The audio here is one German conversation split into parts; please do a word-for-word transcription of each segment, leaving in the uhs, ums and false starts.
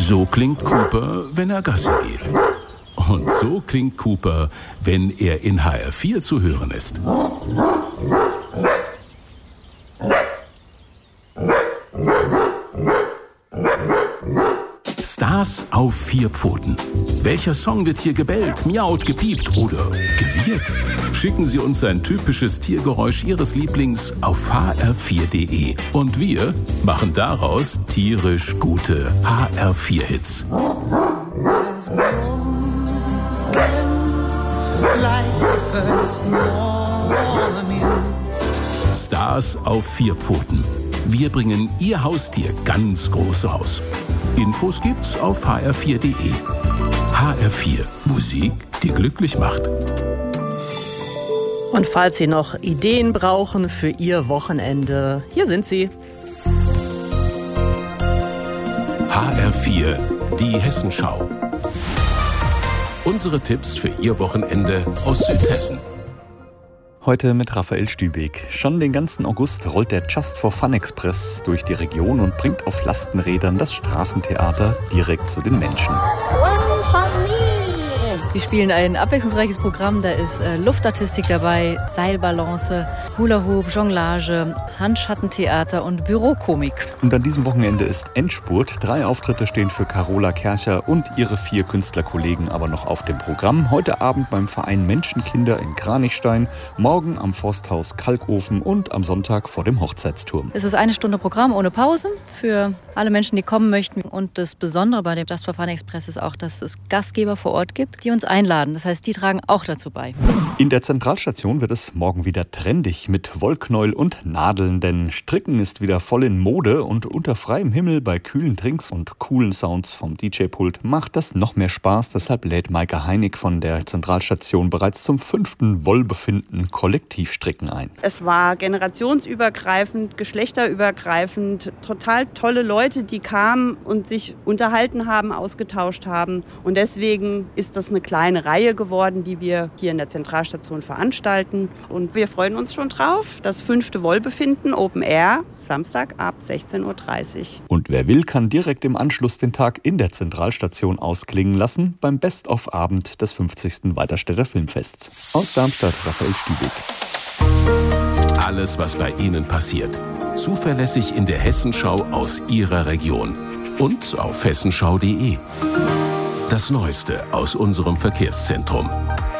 So klingt Cooper, wenn er Gassi geht. Und so klingt Cooper, wenn er in H R vier zu hören ist. Stars auf vier Pfoten. Welcher Song wird hier gebellt, miaut, gepiept oder gewirrt? Schicken Sie uns ein typisches Tiergeräusch Ihres Lieblings auf h r vier punkt d e. Und wir machen daraus tierisch gute H R vier Hits. Stars auf vier Pfoten. Wir bringen Ihr Haustier ganz groß raus. Infos gibt's auf h r vier punkt d e. H R vier. Musik, die glücklich macht. Und falls Sie noch Ideen brauchen für Ihr Wochenende, hier sind sie. H R vier, die Hessenschau. Unsere Tipps für Ihr Wochenende aus Südhessen. Heute mit Raphael Stübeck. Schon den ganzen August rollt der Just for Fun Express durch die Region und bringt auf Lastenrädern das Straßentheater direkt zu den Menschen. Wir spielen ein abwechslungsreiches Programm. Da ist äh, Luftartistik dabei, Seilbalance, Hula-Hoop, Jonglage, Handschattentheater und Bürokomik. Und an diesem Wochenende ist Endspurt. Drei Auftritte stehen für Carola Kercher und ihre vier Künstlerkollegen aber noch auf dem Programm. Heute Abend beim Verein Menschenkinder in Kranichstein, morgen am Forsthaus Kalkofen und am Sonntag vor dem Hochzeitsturm. Es ist eine Stunde Programm ohne Pause für alle Menschen, die kommen möchten. Und das Besondere bei dem Just for Fun Express ist auch, dass es Gastgeber vor Ort gibt, die uns einladen. Das heißt, die tragen auch dazu bei. In der Zentralstation wird es morgen wieder trendig mit Wollknäuel und Nadeln, denn Stricken ist wieder voll in Mode und unter freiem Himmel bei kühlen Drinks und coolen Sounds vom D J-Pult macht das noch mehr Spaß. Deshalb lädt Maike Heinig von der Zentralstation bereits zum fünften Wollbefinden Kollektivstricken ein. Es war generationsübergreifend, geschlechterübergreifend, total tolle Leute, die kamen und sich unterhalten haben, ausgetauscht haben. Und deswegen ist das eine kleine Reihe geworden, die wir hier in der Zentralstation veranstalten. Und wir freuen uns schon drauf. Das fünfte Wollbefinden Open Air, Samstag ab sechzehn Uhr dreißig. Und wer will, kann direkt im Anschluss den Tag in der Zentralstation ausklingen lassen beim Best-of-Abend des fünfzigsten Weiterstädter Filmfests. Aus Darmstadt, Raphael Stübeck. Alles, was bei Ihnen passiert. Zuverlässig in der Hessenschau aus Ihrer Region. Und auf hessenschau punkt d e. Das Neueste aus unserem Verkehrszentrum.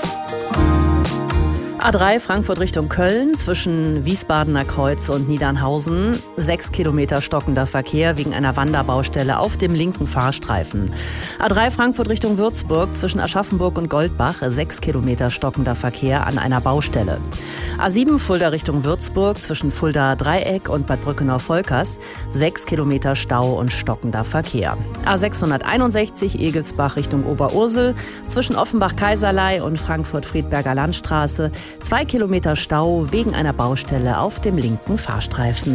A drei Frankfurt Richtung Köln zwischen Wiesbadener Kreuz und Niedernhausen. Sechs Kilometer stockender Verkehr wegen einer Wanderbaustelle auf dem linken Fahrstreifen. A drei Frankfurt Richtung Würzburg zwischen Aschaffenburg und Goldbach. Sechs Kilometer stockender Verkehr an einer Baustelle. A sieben Fulda Richtung Würzburg zwischen Fulda Dreieck und Bad Brückenau-Volkers. Sechs Kilometer Stau und stockender Verkehr. A sechshunderteinundsechzig Egelsbach Richtung Oberursel zwischen Offenbach-Kaiserlei und Frankfurt-Friedberger Landstraße. Zwei Kilometer Stau wegen einer Baustelle auf dem linken Fahrstreifen.